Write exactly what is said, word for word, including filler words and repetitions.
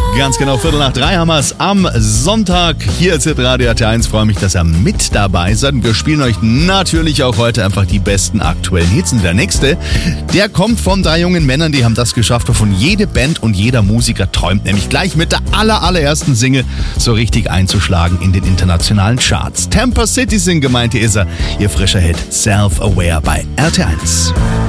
Ganz genau, Viertel nach drei haben wir es am Sonntag. Hier ist Radio R T eins. Freue mich, dass ihr mit dabei seid. Und wir spielen euch natürlich auch heute einfach die besten aktuellen Hits. Und der nächste, der kommt von drei jungen Männern, die haben das geschafft, wovon jede Band und jeder Musiker träumt. Nämlich gleich mit der aller, allerersten Single so richtig einzuschlagen in den internationalen Charts. Tampa City sind gemeint, hier ist er. Ihr frischer Hit Self-Aware bei R T eins.